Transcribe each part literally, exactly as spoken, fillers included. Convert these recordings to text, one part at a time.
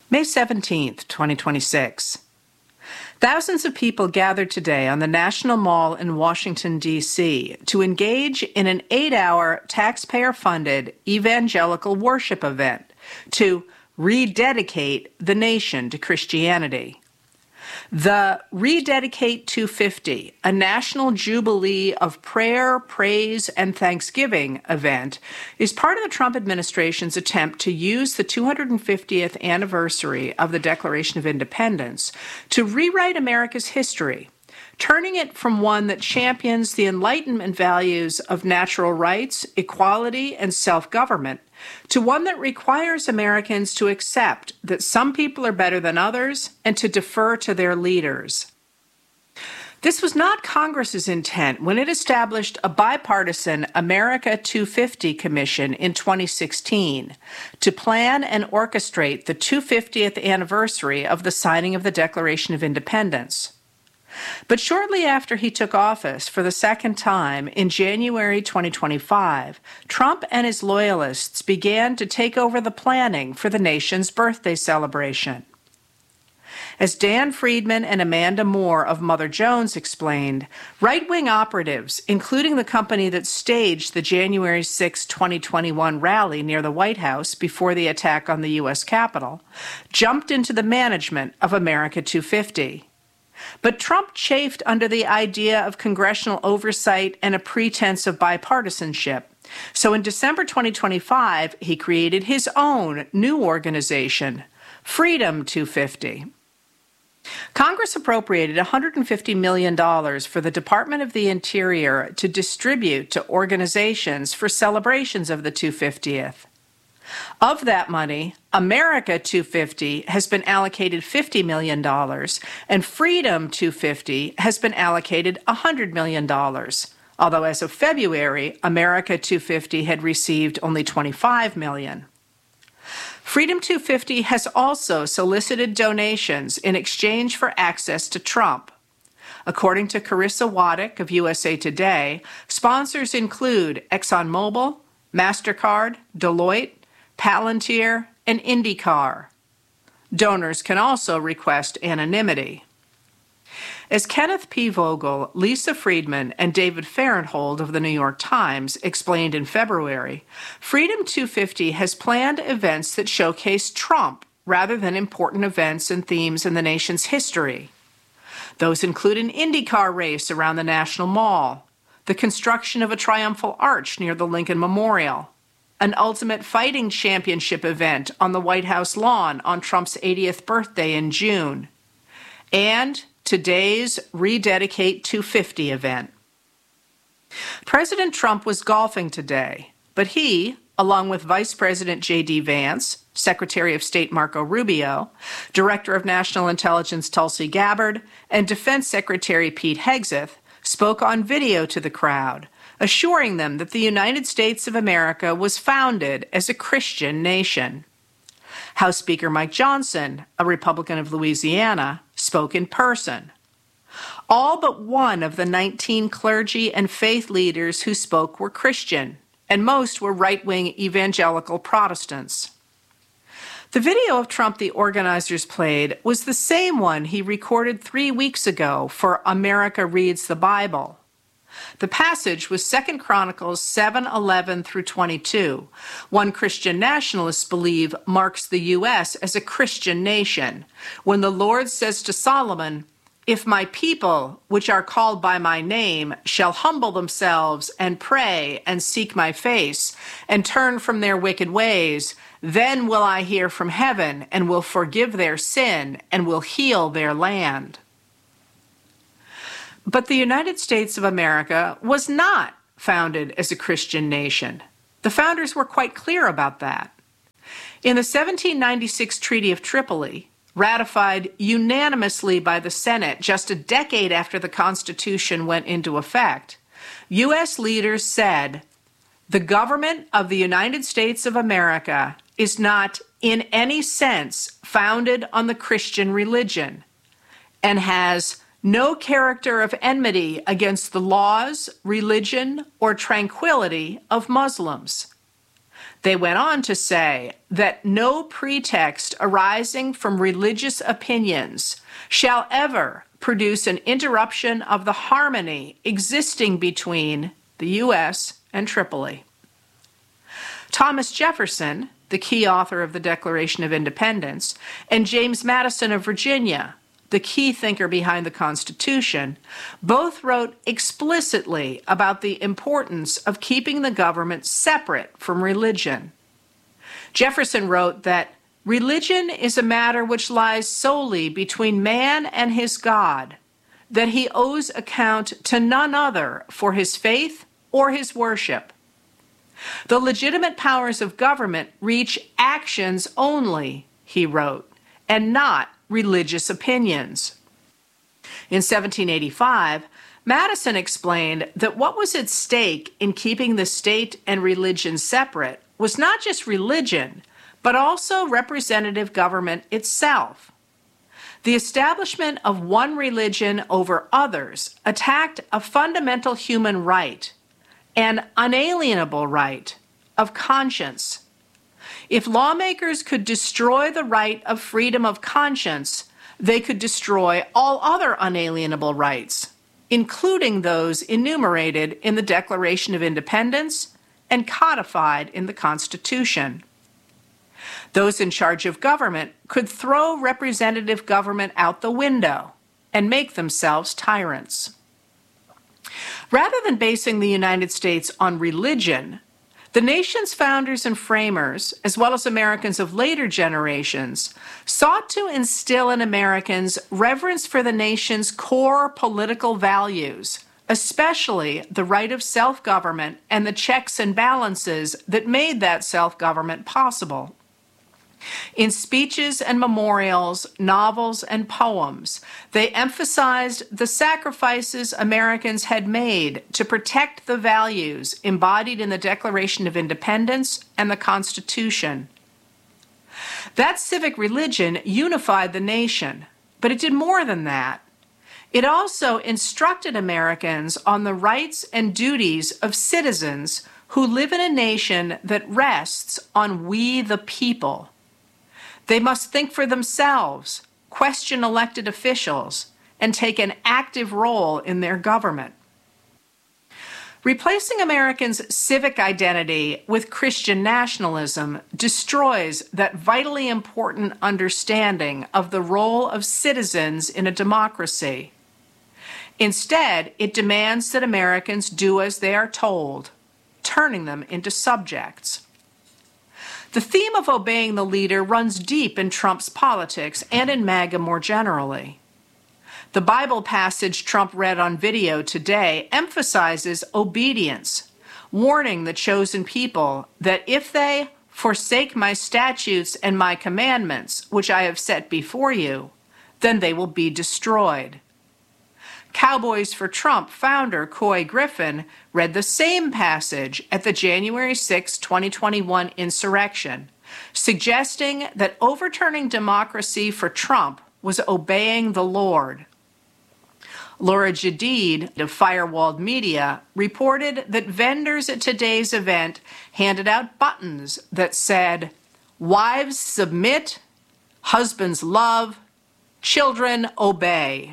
May seventeenth, twenty twenty-six. Thousands of people gathered today on the National Mall in Washington, D C to engage in an eight-hour taxpayer-funded evangelical worship event to rededicate the nation to Christianity. The Rededicate two fifty, a national jubilee of prayer, praise, and thanksgiving event, is part of the Trump administration's attempt to use the two hundred fiftieth anniversary of the Declaration of Independence to rewrite America's history, turning it from one that champions the Enlightenment values of natural rights, equality, and self-government to one that requires Americans to accept that some people are better than others and to defer to their leaders. This was not Congress's intent when it established a bipartisan America two fifty Commission in twenty sixteen to plan and orchestrate the two hundred fiftieth anniversary of the signing of the Declaration of Independence. But shortly after he took office for the second time in January twenty twenty-five, Trump and his loyalists began to take over the planning for the nation's birthday celebration. As Dan Friedman and Amanda Moore of Mother Jones explained, right-wing operatives, including the company that staged the January sixth, twenty twenty-one rally near the White House before the attack on the U S Capitol, jumped into the management of America two fifty. But Trump chafed under the idea of congressional oversight and a pretense of bipartisanship. So in December twenty twenty-five, he created his own new organization, Freedom two fifty. Congress appropriated one hundred fifty million dollars for the Department of the Interior to distribute to organizations for celebrations of the two hundred fiftieth. Of that money, America two fifty has been allocated fifty million dollars, and Freedom two fifty has been allocated one hundred million dollars, although as of February, America two fifty had received only twenty-five million dollars. Freedom two fifty has also solicited donations in exchange for access to Trump. According to Carissa Waddick of U S A Today, sponsors include ExxonMobil, MasterCard, Deloitte, Palantir, and IndyCar. Donors can also request anonymity. As Kenneth P. Vogel, Lisa Friedman, and David Fahrenthold of the New York Times explained in February, Freedom two fifty has planned events that showcase Trump rather than important events and themes in the nation's history. Those include an IndyCar race around the National Mall, the construction of a triumphal arch near the Lincoln Memorial, an Ultimate Fighting Championship event on the White House lawn on Trump's eightieth birthday in June, and today's Rededicate two fifty event. President Trump was golfing today, but he, along with Vice President J D. Vance, Secretary of State Marco Rubio, Director of National Intelligence Tulsi Gabbard, and Defense Secretary Pete Hegseth, spoke on video to the crowd, assuring them that the United States of America was founded as a Christian nation. House Speaker Mike Johnson, a Republican of Louisiana, spoke in person. All but one of the nineteen clergy and faith leaders who spoke were Christian, and most were right-wing evangelical Protestants. The video of Trump the organizers played was the same one he recorded three weeks ago for America Reads the Bible. The passage was Second Chronicles seven eleven through twenty-two. One Christian nationalists believe marks the U S as a Christian nation, when the Lord says to Solomon, "If my people, which are called by my name, shall humble themselves and pray and seek my face and turn from their wicked ways, then will I hear from heaven and will forgive their sin and will heal their land." But the United States of America was not founded as a Christian nation. The founders were quite clear about that. In the seventeen ninety-six Treaty of Tripoli, ratified unanimously by the Senate just a decade after the Constitution went into effect, U S leaders said, "The government of the United States of America is not in any sense founded on the Christian religion and has no character of enmity against the laws, religion, or tranquility of Muslims. They went on to say that no pretext arising from religious opinions shall ever produce an interruption of the harmony existing between the U S and Tripoli. Thomas Jefferson, the key author of the Declaration of Independence, and James Madison of Virginia, the key thinker behind the Constitution, both wrote explicitly about the importance of keeping the government separate from religion. Jefferson wrote that religion is a matter which lies solely between man and his God, that he owes account to none other for his faith or his worship. The legitimate powers of government reach actions only, he wrote, and not religious opinions. In seventeen eighty-five, Madison explained that what was at stake in keeping the state and religion separate was not just religion, but also representative government itself. The establishment of one religion over others attacked a fundamental human right, an unalienable right of conscience. If lawmakers could destroy the right of freedom of conscience, they could destroy all other unalienable rights, including those enumerated in the Declaration of Independence and codified in the Constitution. Those in charge of government could throw representative government out the window and make themselves tyrants. Rather than basing the United States on religion, the nation's founders and framers, as well as Americans of later generations, sought to instill in Americans reverence for the nation's core political values, especially the right of self-government and the checks and balances that made that self-government possible. In speeches and memorials, novels, and poems, they emphasized the sacrifices Americans had made to protect the values embodied in the Declaration of Independence and the Constitution. That civic religion unified the nation, but it did more than that. It also instructed Americans on the rights and duties of citizens who live in a nation that rests on we the people. They must think for themselves, question elected officials, and take an active role in their government. Replacing Americans' civic identity with Christian nationalism destroys that vitally important understanding of the role of citizens in a democracy. Instead, it demands that Americans do as they are told, turning them into subjects. The theme of obeying the leader runs deep in Trump's politics and in MAGA more generally. The Bible passage Trump read on video today emphasizes obedience, warning the chosen people that if they forsake my statutes and my commandments, which I have set before you, then they will be destroyed. Cowboys for Trump founder Couy Griffin read the same passage at the January sixth, twenty twenty-one insurrection, suggesting that overturning democracy for Trump was obeying the Lord. Laura Jadid of Firewalled Media reported that vendors at today's event handed out buttons that said, "Wives submit, husbands love, children obey."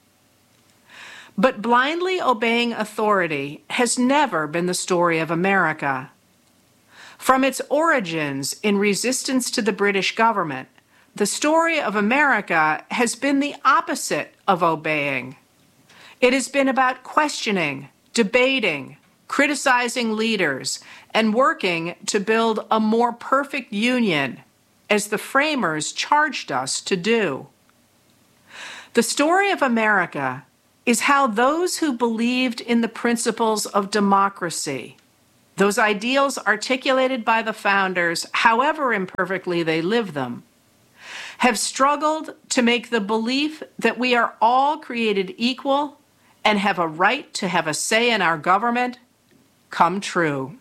But blindly obeying authority has never been the story of America. From its origins in resistance to the British government, the story of America has been the opposite of obeying. It has been about questioning, debating, criticizing leaders, and working to build a more perfect union, as the framers charged us to do. The story of America is how those who believed in the principles of democracy, those ideals articulated by the founders, however imperfectly they live them, have struggled to make the belief that we are all created equal and have a right to have a say in our government come true.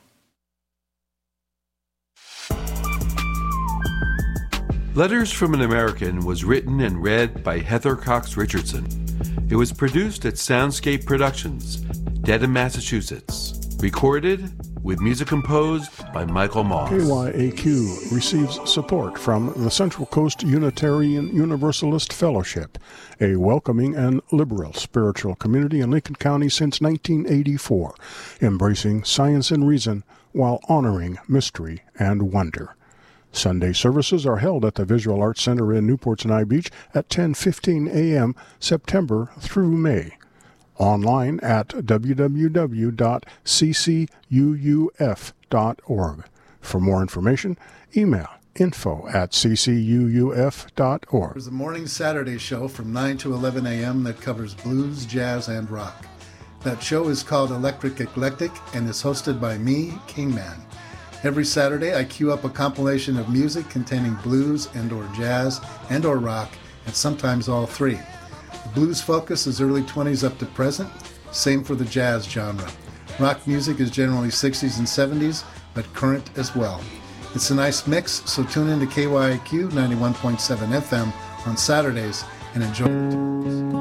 Letters from an American was written and read by Heather Cox Richardson. It was produced at Soundscape Productions, Dedham, Massachusetts. Recorded with music composed by Michael Moss. K Y A Q receives support from the Central Coast Unitarian Universalist Fellowship, a welcoming and liberal spiritual community in Lincoln County since nineteen eighty-four, embracing science and reason while honoring mystery and wonder. Sunday services are held at the Visual Arts Center in Newport Sinai Beach at ten fifteen a.m. September through May. Online at w w w dot c c u u f dot org. For more information, email info at c c u u f dot org. There's a morning Saturday show from nine to eleven a.m. that covers blues, jazz, and rock. That show is called Electric Eclectic and is hosted by me, Kingman. Every Saturday, I queue up a compilation of music containing blues and or jazz and or rock, and sometimes all three. The blues focus is early twenties up to present, same for the jazz genre. Rock music is generally sixties and seventies, but current as well. It's a nice mix, so tune in to K Y A Q ninety-one point seven F M on Saturdays and enjoy it.